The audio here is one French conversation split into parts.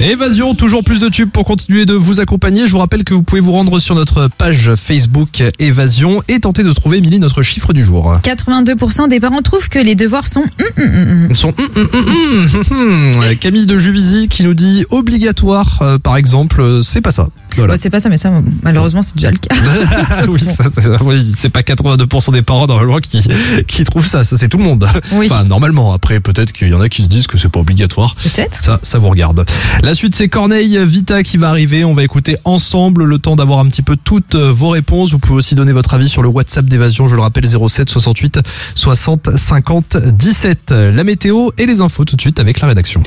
Évasion, toujours plus de tubes pour continuer de vous accompagner. Je vous rappelle que vous pouvez vous rendre sur notre page Facebook Évasion et tenter de trouver, Émilie, notre chiffre du jour. 82% des parents trouvent que les devoirs sont Camille de Juvisy qui nous dit obligatoire, par exemple, c'est pas ça. Voilà. Bon, c'est pas ça, mais ça, malheureusement, c'est déjà le cas. Oui, c'est pas 82% des parents normalement qui trouvent ça c'est tout le monde. Oui. Enfin, normalement, après, peut-être qu'il y en a qui se disent que c'est pas obligatoire. Peut-être. Ça vous regarde. La suite, c'est Corneille Vita qui va arriver. On va écouter ensemble le temps d'avoir un petit peu toutes vos réponses. Vous pouvez aussi donner votre avis sur le WhatsApp d'Évasion. Je le rappelle, 07 68 60 50 17. La météo et les infos tout de suite avec la rédaction.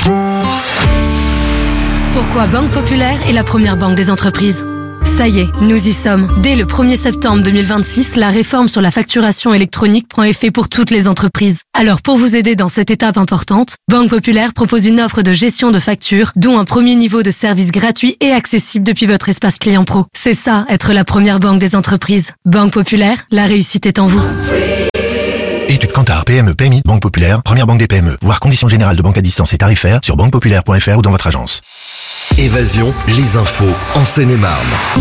Pourquoi Banque Populaire est la première banque des entreprises? Ça y est, nous y sommes. Dès le 1er septembre 2026, la réforme sur la facturation électronique prend effet pour toutes les entreprises. Alors pour vous aider dans cette étape importante, Banque Populaire propose une offre de gestion de factures, dont un premier niveau de service gratuit et accessible depuis votre espace client pro. C'est ça, être la première banque des entreprises. Banque Populaire, la réussite est en vous. Études Kantar, PME, PMI, Banque Populaire, première banque des PME. Voir conditions générales de banque à distance et tarifaires sur banquepopulaire.fr ou dans votre agence. Évasion, les infos en Seine-et-Marne.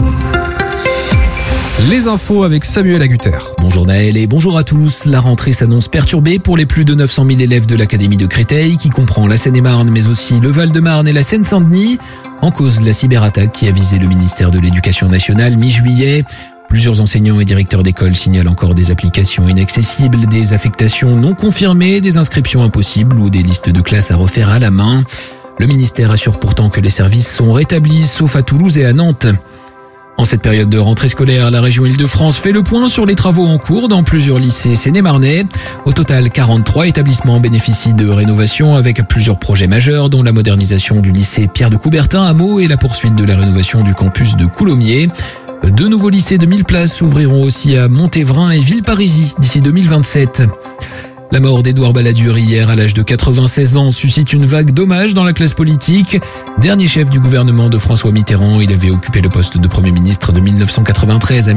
Les infos avec Samuel Agutter. Bonjour Naël et bonjour à tous. La rentrée s'annonce perturbée pour les plus de 900 000 élèves de l'Académie de Créteil, qui comprend la Seine-et-Marne mais aussi le Val-de-Marne et la Seine-Saint-Denis. En cause, la cyberattaque qui a visé le ministère de l'Éducation nationale mi-juillet. Plusieurs enseignants et directeurs d'école signalent encore des applications inaccessibles, des affectations non confirmées, des inscriptions impossibles ou des listes de classes à refaire à la main. Le ministère assure pourtant que les services sont rétablis, sauf à Toulouse et à Nantes. En cette période de rentrée scolaire, la région Île-de-France fait le point sur les travaux en cours dans plusieurs lycées sénémarnais. Au total, 43 établissements bénéficient de rénovation avec plusieurs projets majeurs, dont la modernisation du lycée Pierre de Coubertin à Meaux et la poursuite de la rénovation du campus de Coulommiers. 2 nouveaux lycées de 1000 places s'ouvriront aussi à Montévrain et Villeparisis d'ici 2027. La mort d'Édouard Balladur hier à l'âge de 96 ans suscite une vague d'hommages dans la classe politique. Dernier chef du gouvernement de François Mitterrand, il avait occupé le poste de Premier ministre de 1993 à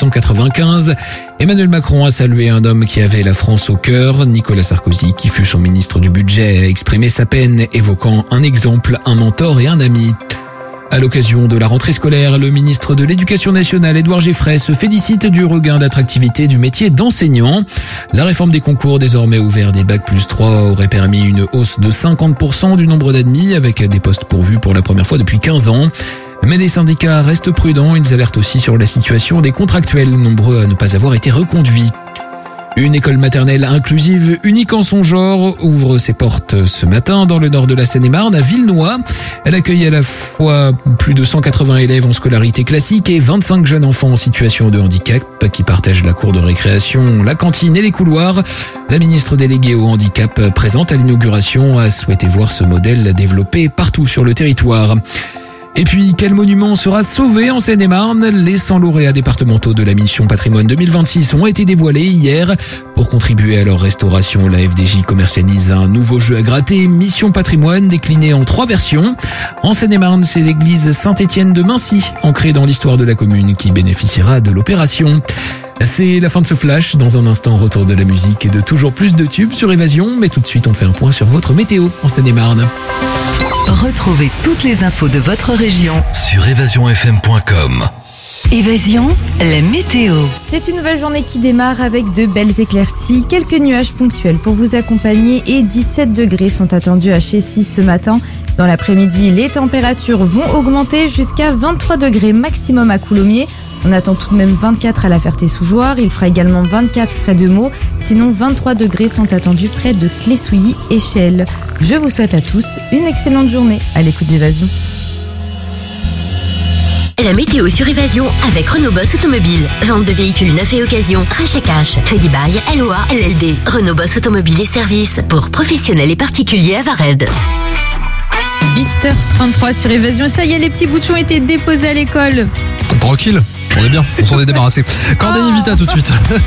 1995. Emmanuel Macron a salué un homme qui avait la France au cœur. Nicolas Sarkozy, qui fut son ministre du budget, a exprimé sa peine, évoquant un exemple, un mentor et un ami. À l'occasion de la rentrée scolaire, le ministre de l'Éducation nationale, Édouard Geffray, se félicite du regain d'attractivité du métier d'enseignant. La réforme des concours, désormais ouvert des Bac+3, aurait permis une hausse de 50% du nombre d'admis, avec des postes pourvus pour la première fois depuis 15 ans. Mais les syndicats restent prudents, ils alertent aussi sur la situation des contractuels, nombreux à ne pas avoir été reconduits. Une école maternelle inclusive unique en son genre ouvre ses portes ce matin dans le nord de la Seine-et-Marne, à Villenoy. Elle accueille à la fois plus de 180 élèves en scolarité classique et 25 jeunes enfants en situation de handicap qui partagent la cour de récréation, la cantine et les couloirs. La ministre déléguée au handicap présente à l'inauguration a souhaité voir ce modèle développé partout sur le territoire. Et puis, quel monument sera sauvé en Seine-et-Marne? Les 100 lauréats départementaux de la Mission Patrimoine 2026 ont été dévoilés hier. Pour contribuer à leur restauration, la FDJ commercialise un nouveau jeu à gratter, Mission Patrimoine, décliné en 3 versions. En Seine-et-Marne, c'est l'église Saint-Étienne de Mincy, ancrée dans l'histoire de la commune, qui bénéficiera de l'opération. C'est la fin de ce flash. Dans un instant, retour de la musique et de toujours plus de tubes sur Évasion. Mais tout de suite, on fait un point sur votre météo en Seine-et-Marne. Retrouvez toutes les infos de votre région Sur évasionfm.com. Évasion, la météo. C'est une nouvelle journée qui démarre avec de belles éclaircies, quelques nuages ponctuels pour vous accompagner et 17 degrés sont attendus à Chessy ce matin. Dans l'après-midi, les températures vont augmenter jusqu'à 23 degrés maximum à Coulommiers. On attend tout de même 24 à la Ferté-sous-Jouarre, il fera également 24 près de Meaux, sinon 23 degrés sont attendus près de Clé-Souilly et Chelles. Je vous souhaite à tous une excellente journée à l'écoute d'Évasion. La météo sur Évasion avec Renault Boss Automobile. Vente de véhicules neufs et occasion, rachat cash, crédit bail, LOA, LLD. Renault Boss Automobile et services pour professionnels et particuliers à Vared. 8h33 sur Évasion. Ça y est, les petits bouchons étaient déposés à l'école. Tranquille, on est bien, on s'en est débarrassé. Corneille Vita tout de suite.